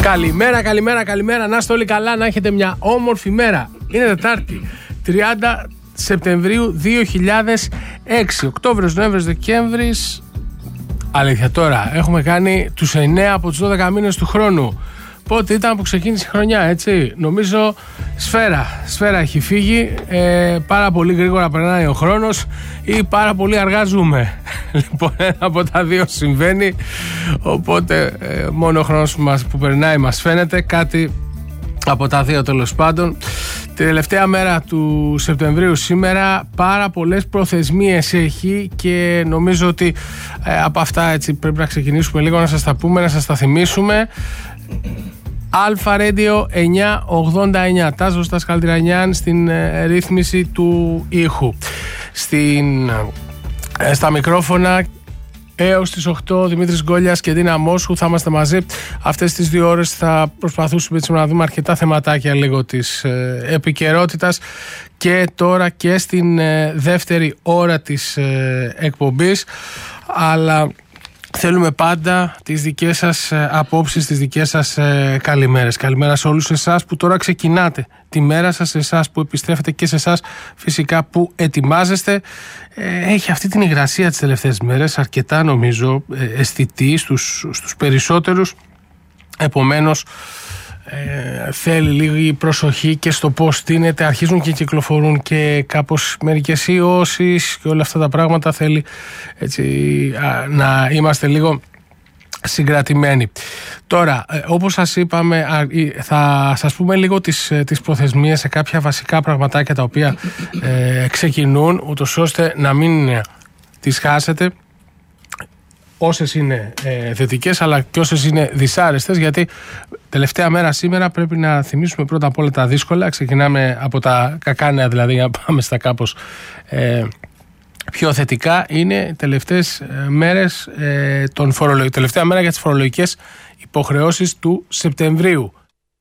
Καλημέρα. Να είστε όλοι καλά, να έχετε μια όμορφη μέρα. Είναι Τετάρτη, 30 Σεπτεμβρίου 2006. Οκτώβριος, Νοέμβριος, Δεκέμβρης. Αλήθεια τώρα, έχουμε κάνει τους 9 από τους 12 μήνες του χρόνου. Πότε ήταν που ξεκίνησε η χρονιά, έτσι? Νομίζω σφαίρα έχει φύγει. Πάρα πολύ γρήγορα περνάει ο χρόνος ή πάρα πολύ αργά ζούμε. Λοιπόν, ένα από τα δύο συμβαίνει. Οπότε μόνο ο χρόνος που περνάει μας φαίνεται. Κάτι από τα δύο, τέλος πάντων. Τη τελευταία μέρα του Σεπτεμβρίου σήμερα, πάρα πολλές προθεσμίες έχει και νομίζω ότι από αυτά έτσι πρέπει να ξεκινήσουμε λίγο να σας τα πούμε, να σας τα θυμίσουμε. Αλφα Radio 989, Τάσος Τασκαλτηρανιάν στην ρύθμιση του ήχου. Στα μικρόφωνα έως τις 8 Δημήτρης Γκόλιας και Ντίνα Μόσχου. Θα είμαστε μαζί αυτές τις 2 ώρες. Θα προσπαθήσουμε έτσι να δούμε αρκετά θεματάκια λίγο της επικαιρότητας και τώρα και στην δεύτερη ώρα της εκπομπής, αλλά θέλουμε πάντα τις δικές σας απόψεις, τις δικές σας καλημέρες. Καλημέρα σε όλους εσάς που τώρα ξεκινάτε τη μέρα σας, σε εσάς που επιστρέφετε και σε εσάς φυσικά που ετοιμάζεστε. Έχει αυτή την υγρασία τις τελευταίες μέρες, αρκετά νομίζω αισθητή στους περισσότερους. Επομένως θέλει λίγη προσοχή και στο πώς στείνεται. Αρχίζουν και κυκλοφορούν και κάπως μερικές ιώσεις και όλα αυτά τα πράγματα. Θέλει έτσι να είμαστε λίγο συγκρατημένοι. Τώρα, όπως σας είπαμε, θα σας πούμε λίγο τις προθεσμίες σε κάποια βασικά πραγματάκια τα οποία ξεκινούν, ούτως ώστε να μην τις χάσετε, όσες είναι θετικές αλλά και όσες είναι δυσάρεστες, γιατί τελευταία μέρα σήμερα πρέπει να θυμίσουμε πρώτα απ' όλα τα δύσκολα. Ξεκινάμε από τα κακάνεα, δηλαδή, για να πάμε στα κάπως πιο θετικά. Είναι τελευταίες μέρες τελευταία μέρα για τις φορολογικές υποχρεώσεις του Σεπτεμβρίου.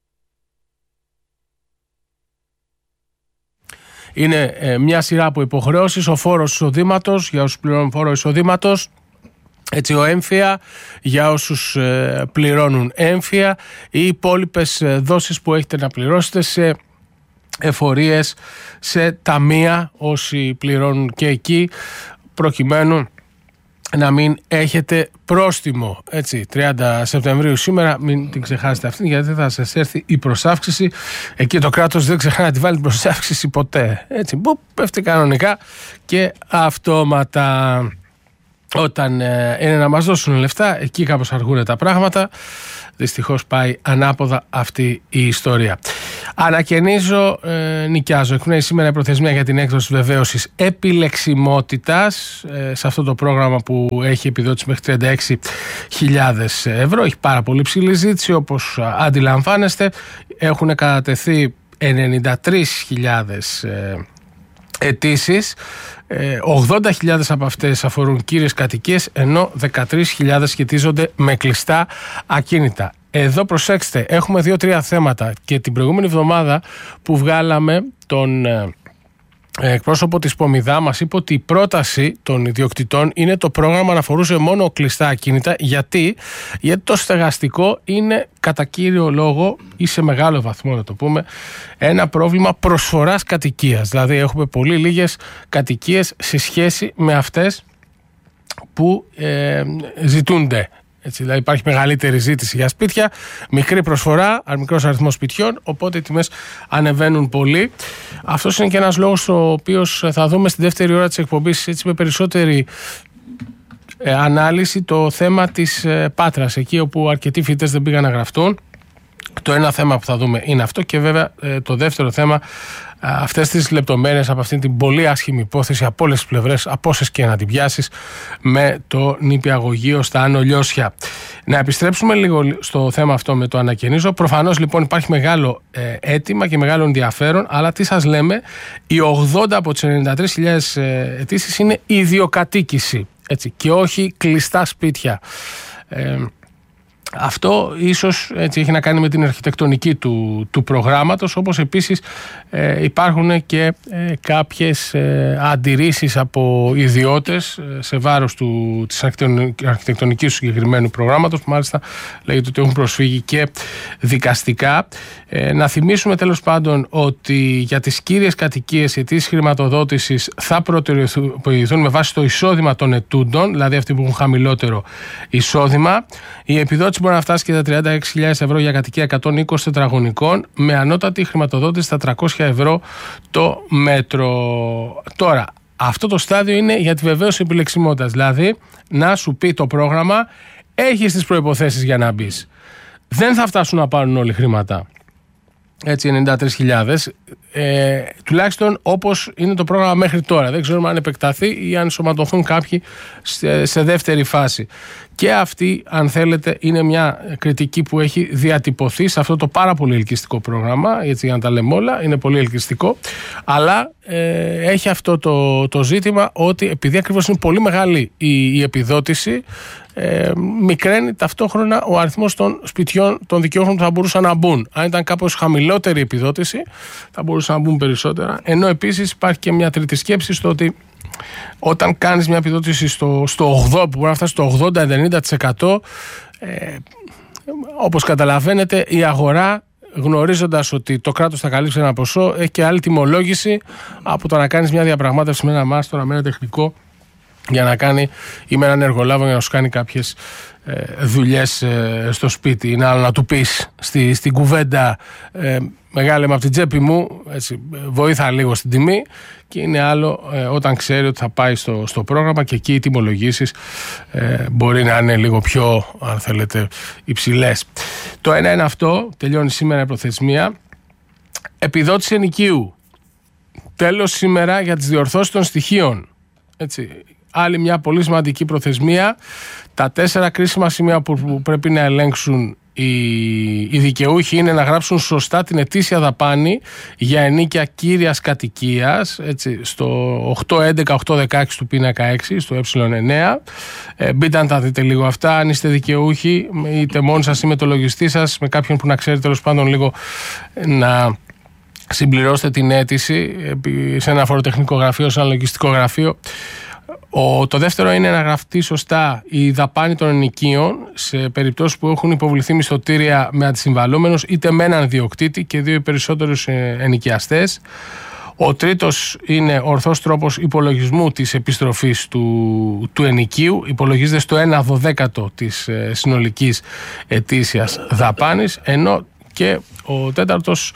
Είναι μια σειρά από υποχρεώσεις. Ο φόρος εισοδήματος για όσους πληρώνουν φόρο εισοδήματος, έτσι, ο έμφυα για όσους πληρώνουν έμφυα, οι υπόλοιπες δόσεις που έχετε να πληρώσετε σε εφορίες, σε ταμεία όσοι πληρώνουν και εκεί, προκειμένου να μην έχετε πρόστιμο. Έτσι, 30 Σεπτεμβρίου σήμερα, μην την ξεχάσετε αυτή, γιατί θα σας έρθει η προσάυξηση. Εκεί το κράτος δεν ξεχνά να τη βάλει την προσάυξηση ποτέ. Έτσι, πέφτει κανονικά και αυτόματα. Όταν είναι να μας δώσουν λεφτά, εκεί κάπως αργούν τα πράγματα. Δυστυχώς πάει ανάποδα αυτή η ιστορία. Ανακαινίζω, νοικιάζω. Εκπνέει σήμερα η προθεσμία για την έκδοση βεβαίωσης επιλεξιμότητας σε αυτό το πρόγραμμα που έχει επιδότηση μέχρι 36.000 ευρώ. Έχει πάρα πολύ ψηλή ζήτηση, όπως αντιλαμβάνεστε. Έχουν κατατεθεί 93.000 αιτήσεις. 80.000 από αυτές αφορούν κύριες κατοικίες, ενώ 13.000 σχετίζονται με κλειστά ακίνητα. Εδώ προσέξτε, έχουμε 2-3 θέματα και την προηγούμενη εβδομάδα που βγάλαμε τον εκπρόσωπο της Πομιδά μας είπε ότι η πρόταση των ιδιοκτητών είναι το πρόγραμμα να αφορούσε μόνο κλειστά ακίνητα. Γιατί το στεγαστικό είναι κατά κύριο λόγο ή σε μεγάλο βαθμό, να το πούμε, ένα πρόβλημα προσφοράς κατοικίας. Δηλαδή έχουμε πολύ λίγες κατοικίες σε σχέση με αυτές που ζητούνται. Έτσι, δηλαδή υπάρχει μεγαλύτερη ζήτηση για σπίτια, μικρή προσφορά, μικρός αριθμός σπιτιών, οπότε οι τιμές ανεβαίνουν πολύ. Αυτός είναι και ένας λόγος ο οποίος θα δούμε στη δεύτερη ώρα της εκπομπής, έτσι, με περισσότερη ανάλυση, το θέμα της Πάτρας, εκεί όπου αρκετοί φοιτητές δεν πήγαν να γραφτούν. Το ένα θέμα που θα δούμε είναι αυτό, και βέβαια το δεύτερο θέμα, αυτές τις λεπτομέρειες από αυτήν την πολύ άσχημη υπόθεση από όλες τις πλευρές, από όσες και να την πιάσεις, με το νηπιαγωγείο στα Άνω Λιώσια. Να επιστρέψουμε λίγο στο θέμα αυτό με το ανακαινίζω. Προφανώς λοιπόν υπάρχει μεγάλο αίτημα και μεγάλο ενδιαφέρον, αλλά τι σας λέμε, οι 80 από τις 93.000 αιτήσεις είναι ιδιοκατοίκηση, έτσι, και όχι κλειστά σπίτια. Αυτό ίσως έτσι έχει να κάνει με την αρχιτεκτονική του προγράμματος, όπως επίσης υπάρχουν και κάποιες αντιρρήσεις από ιδιώτες σε βάρος της αρχιτεκτονικής του συγκεκριμένου προγράμματος, που μάλιστα λέγεται ότι έχουν προσφύγει και δικαστικά. Να θυμίσουμε τέλος πάντων ότι για τις κύριες κατοικίες οι αιτήσεις χρηματοδότησης θα προτεραιοποιηθούν με βάση το εισόδημα των ετούντων, δηλαδή αυτοί που έχουν χαμηλότερο εισόδημα. Η επιδότηση μπορεί να φτάσει και τα 36.000 ευρώ για κατοικία 120 τετραγωνικών, με ανώτατη χρηματοδότηση στα 300 ευρώ το μέτρο. Τώρα, αυτό το στάδιο είναι για τη βεβαίωση επιλεξιμότητας, δηλαδή να σου πει το πρόγραμμα έχεις τις προϋποθέσεις για να μπεις. Δεν θα φτάσουν να πάρουν όλοι χρήματα. Έτσι, 93.000, τουλάχιστον όπως είναι το πρόγραμμα μέχρι τώρα. Δεν ξέρουμε αν επεκταθεί ή αν σωματωθούν κάποιοι σε δεύτερη φάση. Και αυτή, αν θέλετε, είναι μια κριτική που έχει διατυπωθεί σε αυτό το πάρα πολύ ελκυστικό πρόγραμμα, έτσι, για να τα λέμε όλα, είναι πολύ ελκυστικό, αλλά έχει αυτό το ζήτημα ότι επειδή ακριβώς είναι πολύ μεγάλη η επιδότηση, μικραίνει ταυτόχρονα ο αριθμός των σπιτιών των δικαιούχων που θα μπορούσαν να μπουν. Αν ήταν κάπως χαμηλότερη η επιδότηση, θα μπορούσαν να μπουν περισσότερα. Ενώ επίσης υπάρχει και μια τρίτη σκέψη στο ότι όταν κάνεις μια επιδότηση στο 80%, που μπορεί να φτάσει στο 80-90%, όπως καταλαβαίνετε, η αγορά, γνωρίζοντας ότι το κράτος θα καλύψει ένα ποσό, έχει και άλλη τιμολόγηση από το να κάνεις μια διαπραγμάτευση με ένα μάστορα, με ένα τεχνικό, για να κάνει, ή με έναν εργολάβο για να σου κάνει κάποιες δουλειές στο σπίτι. Είναι άλλο να του πεις στην κουβέντα μεγάλε με από την τσέπη μου, έτσι, βοήθα λίγο στην τιμή, και είναι άλλο όταν ξέρει ότι θα πάει στο πρόγραμμα και εκεί οι τιμολογήσεις μπορεί να είναι λίγο πιο, αν θέλετε, υψηλές. Το ένα είναι αυτό, τελειώνει σήμερα η προθεσμία. Επιδότηση ενοικίου. Τέλος σήμερα για τις διορθώσεις των στοιχείων. Έτσι. Άλλη μια πολύ σημαντική προθεσμία. Τα 4 κρίσιμα σημεία που πρέπει να ελέγξουν οι δικαιούχοι είναι να γράψουν σωστά την ετήσια δαπάνη για ενοίκια κύριας κατοικίας, έτσι, στο 8.11-8.16 του πίνακα 6, στο ε9. Μπείτε να τα δείτε λίγο αυτά, αν είστε δικαιούχοι, είτε μόνοι σας ή με το λογιστή σας, με κάποιον που να ξέρει τέλος πάντων λίγο, να συμπληρώσετε την αίτηση σε ένα φοροτεχνικό γραφείο, σε ένα λογιστικό γραφείο. Το δεύτερο είναι να γραφτεί σωστά η δαπάνη των ενοικίων σε περιπτώσεις που έχουν υποβληθεί μισθωτήρια με αντισυμβαλόμενους, είτε με έναν διοκτήτη και 2 ή περισσότερους ενοικιαστές. Ο τρίτος είναι ορθός τρόπος υπολογισμού της επιστροφής του ενοικίου. Υπολογίζεται στο 1/12 της συνολικής ετήσιας δαπάνης, ενώ και ο τέταρτος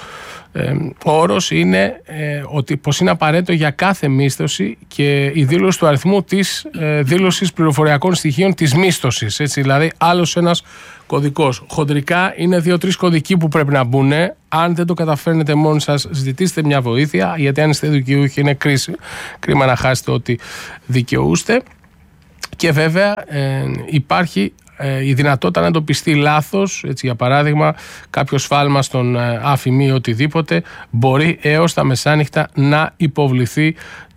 όρος είναι ότι πως είναι απαραίτητο για κάθε μίσθωση και η δήλωση του αριθμού της δήλωσης πληροφοριακών στοιχείων της μίσθωσης. Έτσι, δηλαδή άλλος ένας κωδικός. Χοντρικά είναι 2-3 κωδικοί που πρέπει να μπουν. Αν δεν το καταφέρνετε μόνοι σας, ζητήστε μια βοήθεια, γιατί αν είστε δικαιούχοι είναι κρίμα να χάσετε ό,τι δικαιούστε. Και βέβαια υπάρχει η δυνατότητα να εντοπιστεί λάθος, έτσι, για παράδειγμα κάποιο σφάλμα στον ΑΦΙΜΗ ή οτιδήποτε, μπορεί έως τα μεσάνυχτα να υποβληθεί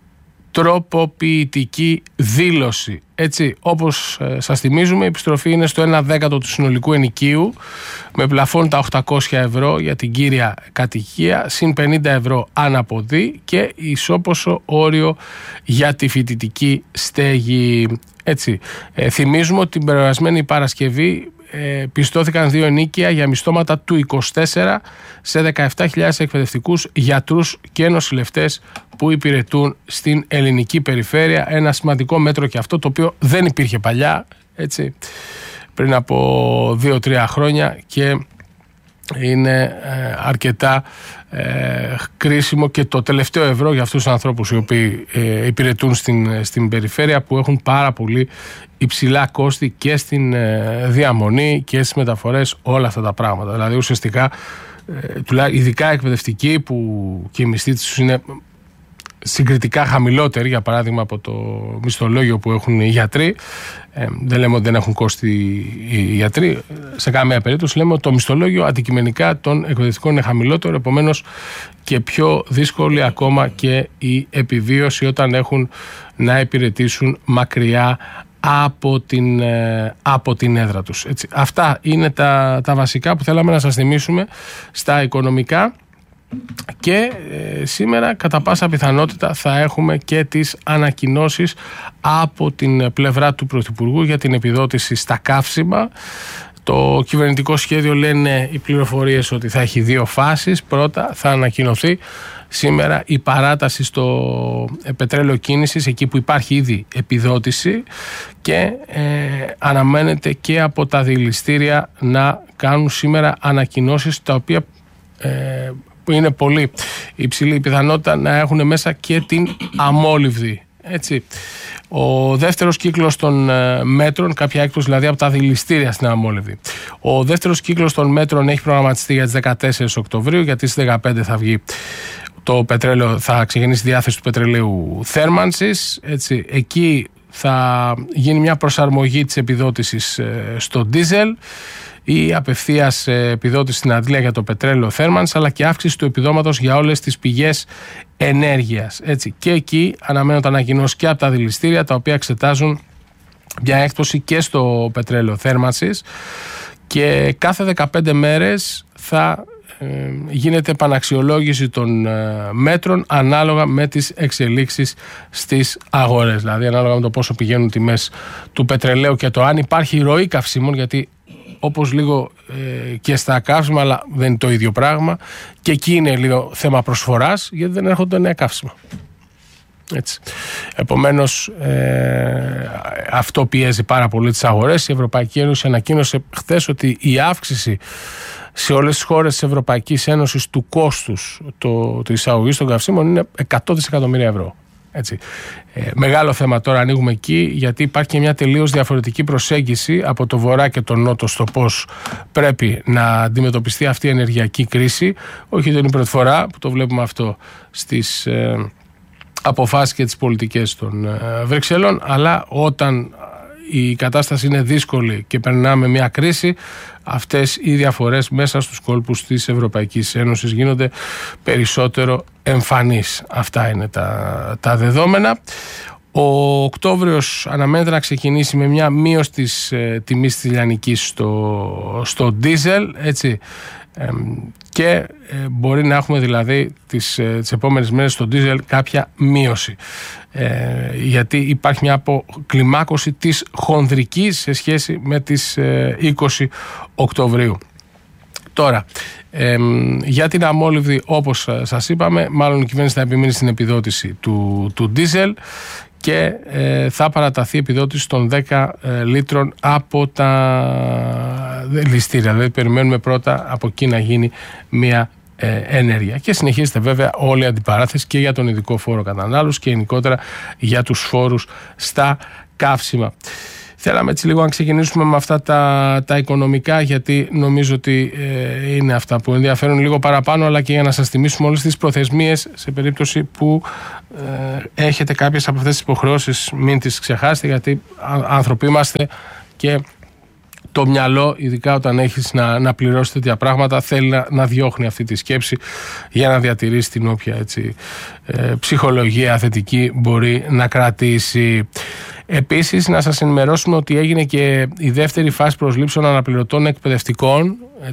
τροποποιητική δήλωση. Έτσι, όπως σας θυμίζουμε, η επιστροφή είναι στο 1/10 του συνολικού ενοικίου, με πλαφόν τα 800 ευρώ για την κύρια κατοικία, συν 50 ευρώ αναποδή και ισόποσο όριο για τη φοιτητική στέγη. Έτσι, θυμίζουμε ότι την περασμένη Παρασκευή πιστώθηκαν 2 ενοίκια για μισθώματα του 24 σε 17.000 εκπαιδευτικούς, γιατρούς και νοσηλευτές που υπηρετούν στην ελληνική περιφέρεια. Ένα σημαντικό μέτρο και αυτό, το οποίο δεν υπήρχε παλιά, έτσι, πριν από 2-3 χρόνια, και είναι αρκετά κρίσιμο και το τελευταίο ευρώ για αυτούς τους ανθρώπους οι οποίοι υπηρετούν στην περιφέρεια, που έχουν πάρα πολύ υψηλά κόστη και στην διαμονή και στις μεταφορές, όλα αυτά τα πράγματα. Δηλαδή ουσιαστικά, ειδικά εκπαιδευτικοί, που και οι μισθοί τους είναι συγκριτικά χαμηλότεροι, για παράδειγμα από το μισθολόγιο που έχουν οι γιατροί. Δεν λέμε ότι δεν έχουν κόστη οι γιατροί, σε καμία περίπτωση. Λέμε ότι το μισθολόγιο αντικειμενικά των εκπαιδευτικών είναι χαμηλότερο, επομένως και πιο δύσκολη ακόμα και η επιβίωση όταν έχουν να υπηρετήσουν μακριά από την έδρα τους. Έτσι. Αυτά είναι τα βασικά που θέλαμε να σας θυμίσουμε στα οικονομικά. Και σήμερα κατά πάσα πιθανότητα θα έχουμε και τις ανακοινώσεις από την πλευρά του Πρωθυπουργού για την επιδότηση στα καύσιμα. Το κυβερνητικό σχέδιο, λένε οι πληροφορίες, ότι θα έχει 2 φάσεις. Πρώτα θα ανακοινωθεί σήμερα η παράταση στο πετρέλαιο κίνησης, εκεί που υπάρχει ήδη επιδότηση, και αναμένεται και από τα δηληστήρια να κάνουν σήμερα ανακοινώσεις, τα οποία που είναι πολύ υψηλή η πιθανότητα να έχουν μέσα και την αμόλυβδη. Έτσι. Ο δεύτερος κύκλος των μέτρων, κάποια έκπτωση δηλαδή από τα δηληστήρια στην αμόλυβδη. Ο δεύτερος κύκλος των μέτρων έχει προγραμματιστεί για τις 14 Οκτωβρίου, γιατί στις 15 θα βγει το πετρέλαιο, θα ξεκινήσει η διάθεση του πετρελαίου θέρμανσης. Έτσι. Εκεί θα γίνει μια προσαρμογή της επιδότησης στο ντίζελ, ή απευθείας επιδότηση στην αντλία για το πετρέλαιο θέρμανσης, αλλά και αύξηση του επιδόματος για όλες τις πηγές ενέργειας. Έτσι. Και εκεί αναμένονται ανακοινώσεις και από τα δηληστήρια, τα οποία εξετάζουν μια έκπτωση και στο πετρέλαιο θέρμανσης, και κάθε 15 μέρες θα γίνεται επαναξιολόγηση των μέτρων ανάλογα με τις εξελίξεις στις αγορές. Δηλαδή ανάλογα με το πόσο πηγαίνουν τιμές του πετρελαίου και το αν υπάρχει ροή καυσίμων, γιατί όπως λίγο και στα καύσιμα, αλλά δεν είναι το ίδιο πράγμα, και εκεί είναι λίγο θέμα προσφοράς, γιατί δεν έρχονται νέα καύσιμα. Έτσι. Επομένως αυτό πιέζει πάρα πολύ τις αγορές. Η Ευρωπαϊκή Ένωση ανακοίνωσε χθες ότι η αύξηση σε όλες τις χώρες της Ευρωπαϊκής Ένωσης του κόστους της εισαγωγής των καυσίμων είναι 100 δισεκατομμύρια ευρώ. Έτσι. Μεγάλο θέμα τώρα ανοίγουμε εκεί, γιατί υπάρχει και μια τελείως διαφορετική προσέγγιση από το βορρά και τον νότο στο πώς πρέπει να αντιμετωπιστεί αυτή η ενεργειακή κρίση. Όχι, δεν είναι η πρώτη φορά που το βλέπουμε αυτό στις αποφάσεις και τις πολιτικές των Βρυξελών, αλλά όταν η κατάσταση είναι δύσκολη και περνάμε μια κρίση, αυτές οι διαφορές μέσα στους κόλπους της Ευρωπαϊκής Ένωσης γίνονται περισσότερο εμφανείς. Αυτά είναι τα δεδομένα. Ο Οκτώβριος αναμένεται να ξεκινήσει με μια μείωση της τιμής της λιανικής στο ντίζελ, έτσι, και μπορεί να έχουμε δηλαδή τις επόμενες μέρες στο ντίζελ κάποια μείωση, γιατί υπάρχει μια αποκλιμάκωση της χονδρικής σε σχέση με τις 20 Οκτωβρίου. Τώρα, για την αμόλυβδη, όπως σας είπαμε, μάλλον η κυβέρνηση θα επιμείνει στην επιδότηση του ντίζελ, και θα παραταθεί η επιδότηση των 10 λίτρων από τα δηληστήρια. Δηλαδή περιμένουμε πρώτα από εκεί να γίνει μια ενέργεια. Και συνεχίζεται βέβαια όλη η αντιπαράθεση και για τον ειδικό φόρο κατανάλωσης και γενικότερα για τους φόρους στα καύσιμα. Θέλαμε έτσι λίγο να ξεκινήσουμε με αυτά τα οικονομικά, γιατί νομίζω ότι είναι αυτά που ενδιαφέρουν λίγο παραπάνω, αλλά και για να σας θυμίσουμε όλες τις προθεσμίες σε περίπτωση που έχετε κάποιες από αυτές τις υποχρεώσεις, μην τις ξεχάσετε, γιατί άνθρωποι είμαστε και το μυαλό, ειδικά όταν έχεις να πληρώσεις τέτοια πράγματα, θέλει να διώχνει αυτή τη σκέψη για να διατηρήσει την όποια ψυχολογία θετική μπορεί να κρατήσει. Επίσης, να σας ενημερώσουμε ότι έγινε και η δεύτερη φάση προσλήψεων αναπληρωτών εκπαιδευτικών,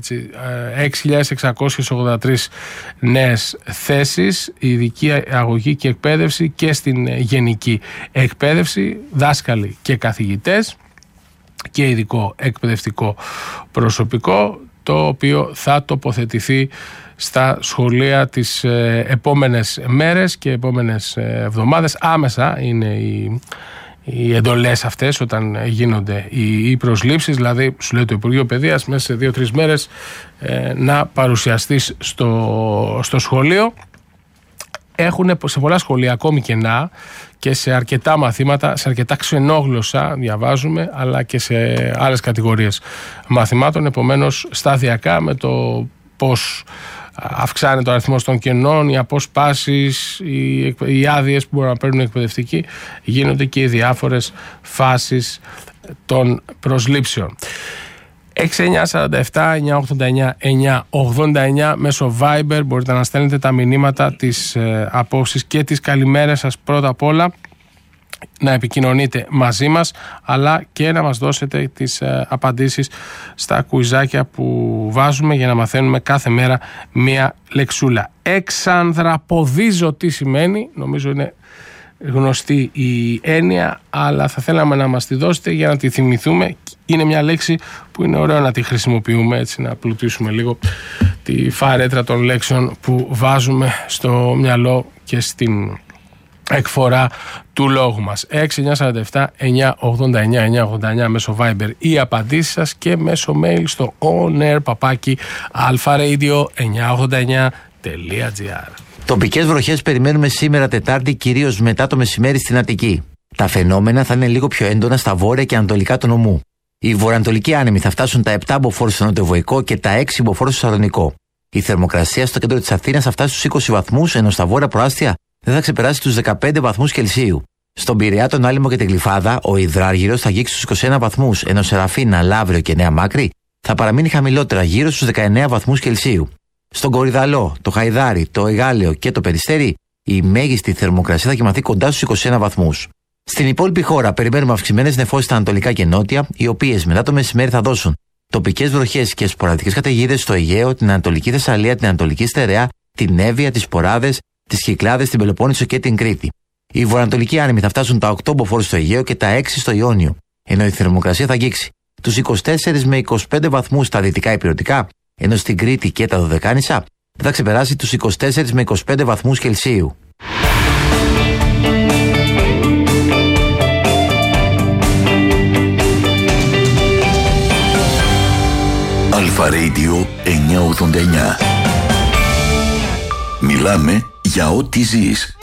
6.683 νέες θέσεις, ειδική αγωγή και εκπαίδευση και στην γενική εκπαίδευση, δάσκαλοι και καθηγητές και ειδικό εκπαιδευτικό προσωπικό, το οποίο θα τοποθετηθεί στα σχολεία τις επόμενες μέρες και επόμενες εβδομάδες. Άμεσα είναι οι εντολές αυτές όταν γίνονται οι προσλήψεις, δηλαδή σου λέει το Υπουργείο Παιδείας μέσα σε 2-3 μέρες να παρουσιαστείς στο σχολείο. Έχουν σε πολλά σχολεία ακόμη κενά και σε αρκετά μαθήματα, σε αρκετά ξενόγλωσσα διαβάζουμε, αλλά και σε άλλες κατηγορίες μαθημάτων. Επομένως, σταδιακά, με το πώς αυξάνεται ο αριθμός των κενών, οι αποσπάσεις, οι άδειες που μπορούν να παίρνουν εκπαιδευτικοί, γίνονται και οι διάφορες φάσεις των προσλήψεων. 6-9-47-989-989 μέσω Viber μπορείτε να στέλνετε τα μηνύματα, τις απόψεις και τις καλημέρες σας. Πρώτα απ' όλα να επικοινωνείτε μαζί μας, αλλά και να μας δώσετε τις απαντήσεις στα κουιζάκια που βάζουμε για να μαθαίνουμε κάθε μέρα μία λεξούλα. Εξανδραποδίζω τι σημαίνει, νομίζω είναι γνωστή η έννοια, αλλά θα θέλαμε να μας τη δώσετε για να τη θυμηθούμε. Είναι μια λέξη που είναι ωραίο να τη χρησιμοποιούμε, έτσι να πλουτίσουμε λίγο τη φαρέτρα των λέξεων που βάζουμε στο μυαλό και στην εκφορά του λόγου μας. 6947 989 μέσω Viber οι απαντήσεις σας και μέσω mail στο onair@alfaradio989.gr. Τοπικές βροχές περιμένουμε σήμερα Τετάρτη, κυρίως μετά το μεσημέρι στην Αττική. Τα φαινόμενα θα είναι λίγο πιο έντονα στα βόρεια και ανατολικά του νομού. Οι βορειοανατολικοί άνεμοι θα φτάσουν τα 7 μποφόρ στο νοτιοβοϊκό και τα 6 μποφόρ στο Σαλονικό. Η θερμοκρασία στο κέντρο της Αθήνας θα φτάσει στους 20 βαθμούς, ενώ στα βόρεια προάστια δεν θα ξεπεράσει τους 15 βαθμούς Κελσίου. Στον Πειραιά, τον Άλυμο και την Γλυφάδα, ο υδράργυρος θα αγγίξει στους 21 βαθμούς, ενώ σε Ραφίνα, Λαύριο και Νέα Μάκρη θα παραμείνει χαμηλότερα, γύρω στους 19 βαθμούς Κελσίου. Στον Κορυδαλό, το Χαϊδάρι, το Εγάλεο και το Περιστέρι, η μέγιστη θερμοκρασία θα κοιμαθεί κοντά στους 21 βαθμούς. Στην υπόλοιπη χώρα, περιμένουμε αυξημένες νεφώσεις στα ανατολικά και νότια, οι οποίες μετά το μεσημέρι θα δώσουν τοπικές βροχές και σποραδικές καταιγίδες στο Αιγαίο, την Ανατολική Θεσσαλία, την Ανατολική Στερεά, την Εύβοια, τις Ποράδες, τις Κυκλάδες, την Πελοπόννησο και την Κρήτη. Οι βορειοανατολικοί άνεμοι θα φτάσουν τα 8 μποφόρ στο Αιγαίο και τα 6 στο Ιόνιο, ενώ η θερμοκρασία θα αγγίξει τους 24 με 25 βαθμούς στα δυτικά ηπειρωτικά, ενώ στην Κρήτη και τα Δωδεκάνησα θα ξεπεράσει τους 24 με 25 βαθμούς Κελσίου. Αλφα Radio 989. Μιλάμε για ό,τι ζεις.